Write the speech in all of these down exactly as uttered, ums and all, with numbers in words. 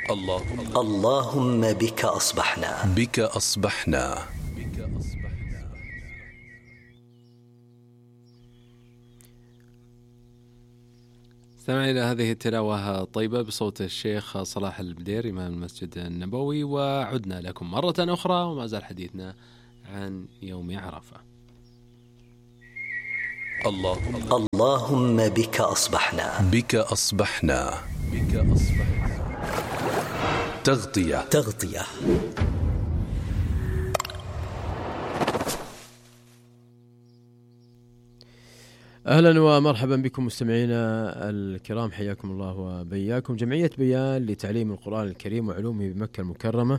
اللهم اللهم بك أصبحنا بك أصبحنا. استمعنا إلى هذه التلاوة الطيبة بصوت الشيخ صلاح البدير إمام المسجد النبوي، وعدنا لكم مرة أخرى وما زال حديثنا عن يوم عرفة. اللهم اللهم بك أصبحنا بك أصبحنا بك أصبحنا. تغطية تغطية أهلا ومرحبا بكم مستمعينا الكرام، حياكم الله وبياكم. جمعية بيان لتعليم القرآن الكريم وعلومه بمكة المكرمة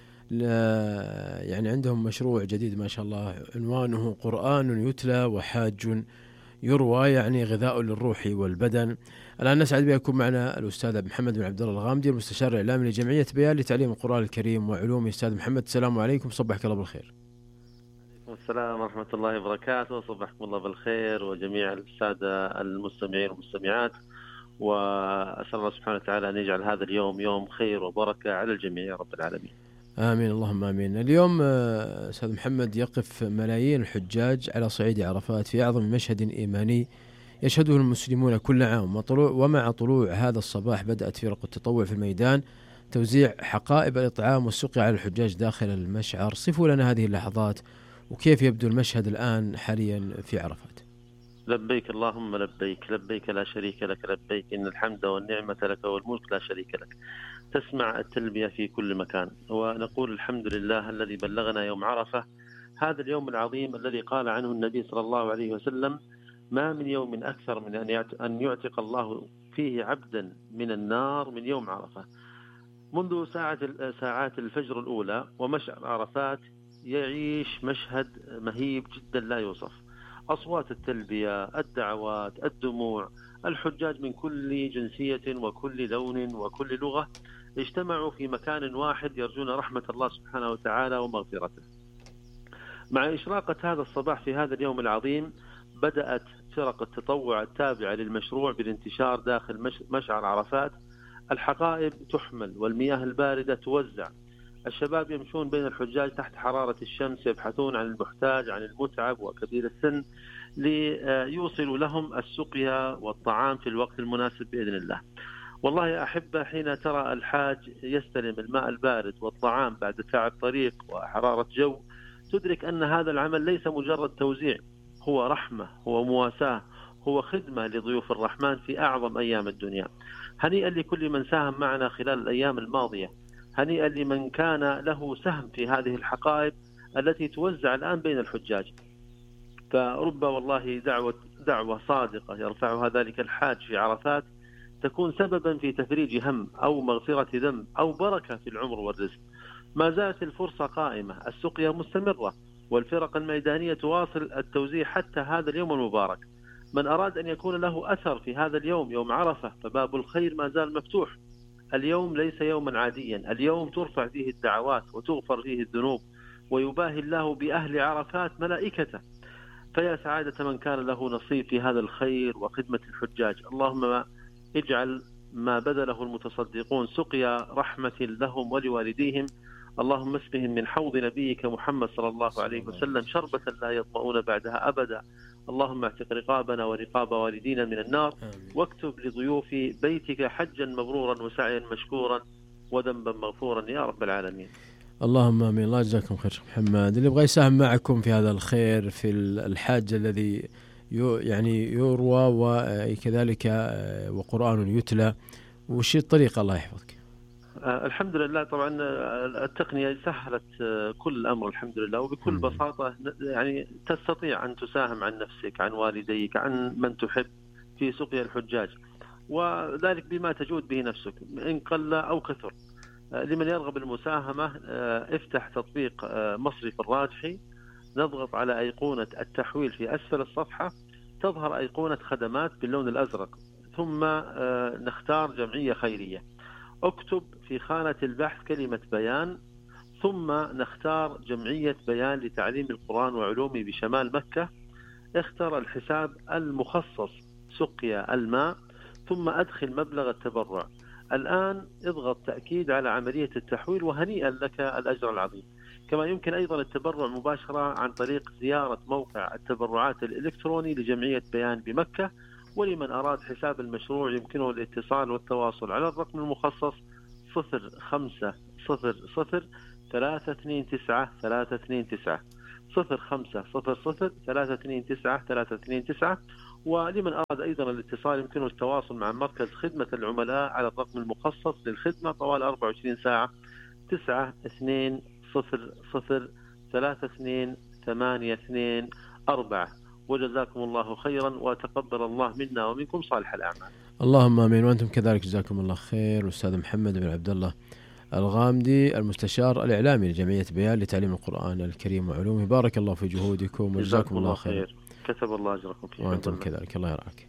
يعني عندهم مشروع جديد ما شاء الله، عنوانه قرآن يتلى وحاج يروى، يعني غذاء للروح والبدن. الآن نسعد بكم معنا الأستاذ محمد بن عبد الله الغامدي، المستشار الإعلامي لجمعية بيان لتعليم القرآن الكريم وعلومه. أستاذ محمد السلام عليكم، صبحك الله بالخير. السلام ورحمة الله وبركاته، صبحكم الله بالخير وجميع السادة المستمعين والمستمعات، وأسأل الله سبحانه وتعالى أن يجعل هذا اليوم يوم خير وبركة على الجميع يا رب العالمين. آمين اللهم آمين. اليوم أستاذ محمد يقف ملايين الحجاج على صعيد عرفات في أعظم مشهد إيماني يشهده المسلمون كل عام، ومع طلوع هذا الصباح بدأت فرق التطوع في الميدان توزيع حقائب الإطعام والسقيا على الحجاج داخل المشعر. صفوا لنا هذه اللحظات وكيف يبدو المشهد الآن حاليا في عرفات. لبيك اللهم لبيك، لبيك لا شريك لك لبيك، إن الحمد والنعمة لك والملك لا شريك لك. تسمع التلبية في كل مكان، ونقول الحمد لله الذي بلغنا يوم عرفة، هذا اليوم العظيم الذي قال عنه النبي صلى الله عليه وسلم: ما من يوم أكثر من أن يعتق الله فيه عبدا من النار من يوم عرفة. منذ ساعة ساعات الفجر الأولى ومشعر عرفات يعيش مشهد مهيب جدا لا يوصف. أصوات التلبية، الدعوات، الدموع، الحجاج من كل جنسية وكل لون وكل لغة اجتمعوا في مكان واحد يرجون رحمة الله سبحانه وتعالى ومغفرته. مع إشراقة هذا الصباح في هذا اليوم العظيم بدأت فرق التطوع التابعة للمشروع بالانتشار داخل مشعر عرفات. الحقائب تحمل والمياه الباردة توزع، الشباب يمشون بين الحجاج تحت حرارة الشمس يبحثون عن المحتاج، عن المتعب وكبير السن، ليوصلوا لهم السقيا والطعام في الوقت المناسب بإذن الله. والله يا أحبة، حين ترى الحاج يستلم الماء البارد والطعام بعد تعب طريق وحرارة جو، تدرك أن هذا العمل ليس مجرد توزيع، هو رحمة، هو مواساة، هو خدمة لضيوف الرحمن في أعظم أيام الدنيا. هنيئا لكل من ساهم معنا خلال الأيام الماضية، هنيئا لمن كان له سهم في هذه الحقائب التي توزع الآن بين الحجاج. فرب والله دعوة دعوة صادقة يرفعها ذلك الحاج في عرفات تكون سببا في تفريج هم أو مغفرة ذنب أو بركة في العمر والرزق. ما زالت الفرصة قائمة، السقيا مستمرة، والفرق الميدانية تواصل التوزيع حتى هذا اليوم المبارك. من أراد أن يكون له أثر في هذا اليوم يوم عرفة فباب الخير ما زال مفتوح. اليوم ليس يوما عاديا، اليوم ترفع فيه الدعوات وتغفر فيه الذنوب ويباهي الله بأهل عرفات ملائكته. فيا سعادة من كان له نصيب في هذا الخير وخدمة الحجاج. اللهم اجعل ما بذله المتصدقون سقيا رحمة لهم ولوالديهم. اللهم اسقهم من حوض نبيك محمد صلى الله عليه وسلم شربة لا يطمئون بعدها أبدا. اللهم اعتق رقابنا ورقاب والدينا من النار، واكتب لضيوف بيتك حجا مبرورا وسعيا مشكورا وذنبا مغفورا يا رب العالمين. اللهم آمين. الله يجزاكم خير شيخ محمد. اللي يبغى يساهم معكم في هذا الخير في الحاج الذي يعني يروى وكذلك وقرآن يتلى، وش الطريقة؟ الله يحفظك. الحمد لله، طبعا التقنية سهلت كل الأمر الحمد لله، وبكل بساطة يعني تستطيع أن تساهم عن نفسك، عن والديك، عن من تحب في سقيا الحجاج، وذلك بما تجود به نفسك إن قل أو كثر. لمن يرغب المساهمة افتح تطبيق مصرف الراجحي، نضغط على أيقونة التحويل في أسفل الصفحة، تظهر أيقونة خدمات باللون الأزرق، ثم نختار جمعية خيرية. اكتب في خانة البحث كلمة بيان، ثم نختار جمعية بيان لتعليم القرآن وعلومه بشمال مكة. اختر الحساب المخصص سقيا الماء، ثم أدخل مبلغ التبرع. الآن اضغط تأكيد على عملية التحويل، وهنيئا لك الأجر العظيم. كما يمكن أيضا التبرع مباشرة عن طريق زيارة موقع التبرعات الإلكتروني لجمعية بيان بمكة. ولمن أراد حساب المشروع يمكنه الاتصال والتواصل على الرقم المخصص صفر خمسة صفر صفر ثلاثة اثنين تسعة ثلاثة اثنين تسعة صفر خمسة صفر صفر ثلاثة اثنين تسعة ثلاثة اثنين تسعة. ولمن أراد أيضا الاتصال يمكنه التواصل مع مركز خدمة العملاء على الرقم المخصص للخدمة طوال أربعة وعشرين ساعة تسعة اثنين صفر صفر ثلاثة اثنين ثمانية اثنين أربعة. وجزاكم الله خيرا، وتقبل الله منا ومنكم صالح الأعمال. اللهم آمين، وأنتم كذلك جزاكم الله خير. الأستاذ محمد بن عبد الله الغامدي، المستشار الإعلامي لجمعية بيان لتعليم القرآن الكريم وعلومه، بارك الله في جهودكم وجزاكم الله خير. كتب الله أجركم فيه. وأنتم كذلك، الله يرعاك.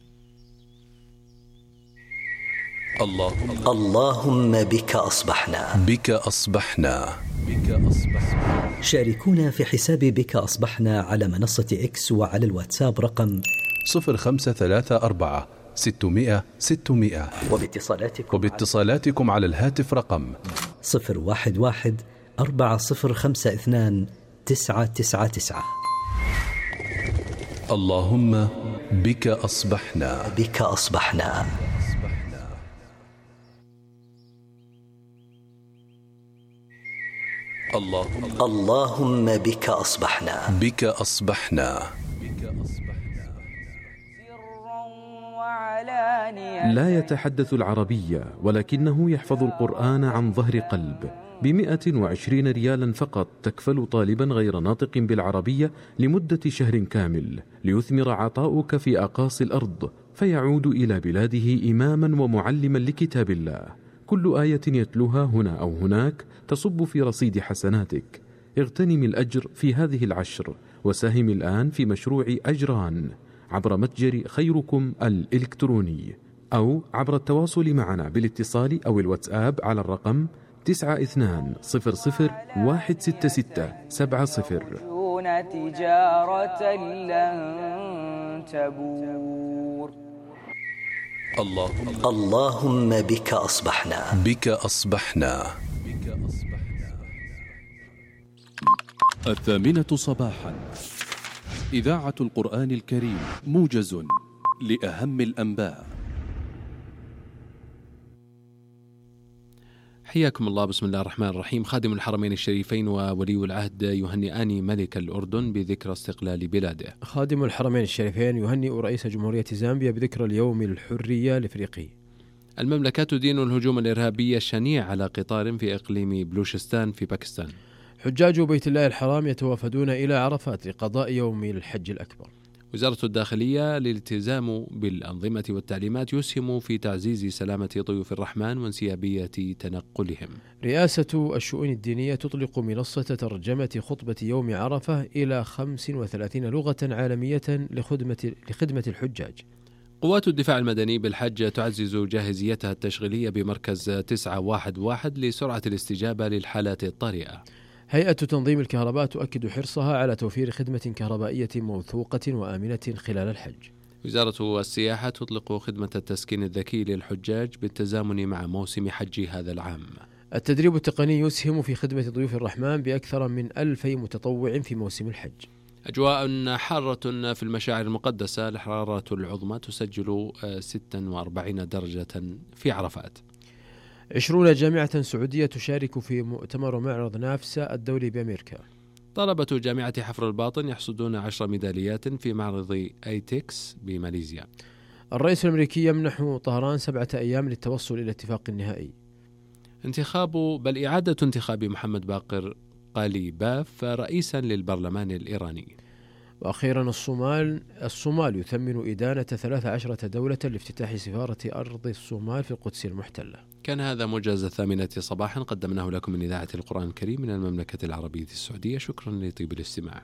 اللهم اللهم بك أصبحنا. بك أصبحنا. بك أصبحنا. شاركونا في حساب بك أصبحنا على منصة إكس وعلى الواتساب رقم صفر خمسة ثلاثة أربعة ستمائة ستمائة. وباتصالاتكم وباتصالاتكم على الهاتف رقم صفر واحد واحد أربعة صفر خمسة اثنان تسعة تسعة تسعة. اللهم بك أصبحنا. بك أصبحنا. اللهم اللهم بك أصبحنا. بك أصبحنا. لا يتحدث العربية ولكنه يحفظ القرآن عن ظهر قلب. بمئة وعشرين ريالا فقط تكفل طالبا غير ناطق بالعربية لمدة شهر كامل، ليثمر عطاؤك في أقاصي الأرض فيعود إلى بلاده إماما ومعلما لكتاب الله. كل آية يتلوها هنا أو هناك تصب في رصيد حسناتك. اغتنم الأجر في هذه العشر وساهم الآن في مشروع أجران عبر متجر خيركم الإلكتروني، أو عبر التواصل معنا بالاتصال أو الواتساب على الرقم تسعة اثنان صفر صفر واحد ستة ستة سبعة صفر. تجارة لن تبور. اللهم اللهم بك أصبحنا. بك أصبحنا. الثامنة صباحا، إذاعة القرآن الكريم، موجز لأهم الأنباء. حياكم الله. بسم الله الرحمن الرحيم. خادم الحرمين الشريفين وولي العهد يهنئان ملك الأردن بذكرى استقلال بلاده. خادم الحرمين الشريفين يهنئ رئيس جمهورية زامبيا بذكرى اليوم الحرية الإفريقي. المملكة تدين الهجوم الإرهابي الشنيع على قطار في إقليم بلوشستان في باكستان. حجاج بيت الله الحرام يتوافدون إلى عرفات لقضاء يوم الحج الأكبر. وزارة الداخلية الالتزام بالأنظمة والتعليمات يسهم في تعزيز سلامة ضيوف الرحمن وانسيابية تنقلهم. رئاسة الشؤون الدينية تطلق منصة ترجمة خطبة يوم عرفة إلى خمس وثلاثين لغة عالمية لخدمة, لخدمة الحجاج. قوات الدفاع المدني بالحج تعزز جاهزيتها التشغيلية بمركز تسعة واحد واحد لسرعة الاستجابة للحالات الطارئة. هيئة تنظيم الكهرباء تؤكد حرصها على توفير خدمة كهربائية موثوقة وآمنة خلال الحج. وزارة السياحة تطلق خدمة التسكين الذكي للحجاج بالتزامن مع موسم حج هذا العام. التدريب التقني يسهم في خدمة ضيوف الرحمن بأكثر من ألفي متطوع في موسم الحج. أجواء حارة في المشاعر المقدسة، الحرارة العظمى تسجل ستة وأربعين درجة في عرفات. عشرون جامعة سعودية تشارك في مؤتمر معرض نافسا الدولي بأمريكا. طلبة جامعة حفر الباطن يحصدون عشر ميداليات في معرض ايتكس بماليزيا. الرئيس الأمريكي يمنح طهران سبعة أيام للتوصل إلى اتفاق نهائي. انتخاب بل إعادة انتخاب محمد باقر قاليباف رئيسا للبرلمان الإيراني. وأخيرا الصومال الصومال يثمن إدانة ثلاث عشرة دولة لافتتاح سفارة أرض الصومال في القدس المحتلة. كان هذا موجز الثامنة صباحا قدمناه لكم من إذاعة القرآن الكريم من المملكة العربية السعودية. شكرا لطيب الاستماع.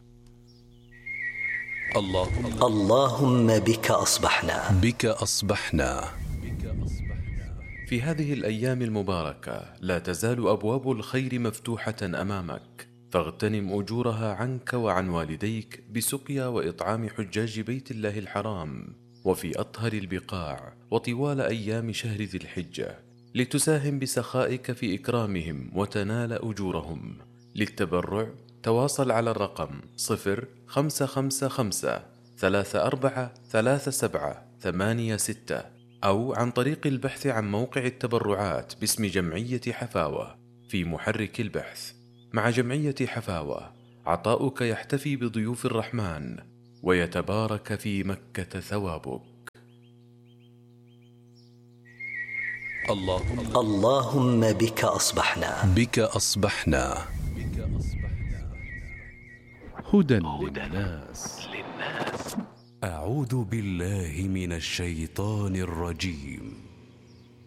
اللهم اللهم بك أصبحنا. بك أصبحنا. في هذه الأيام المباركة لا تزال أبواب الخير مفتوحة أمامك، فاغتنم أجورها عنك وعن والديك بسقيا وإطعام حجاج بيت الله الحرام وفي أطهر البقاع وطوال أيام شهر ذي الحجة. لتساهم بسخائك في إكرامهم وتنال أجورهم. للتبرع تواصل على الرقم صفر خمسة خمسة خمسة ثلاثة أربعة ثلاثة سبعة ثمانية ستة أو عن طريق البحث عن موقع التبرعات باسم جمعية حفاوة في محرك البحث. مع جمعية حفاوة عطاؤك يحتفي بضيوف الرحمن ويتبارك في مكة ثوابك. اللهم اللهم بك أصبحنا بك أصبحنا هدى للناس. أعوذ بالله من الشيطان الرجيم.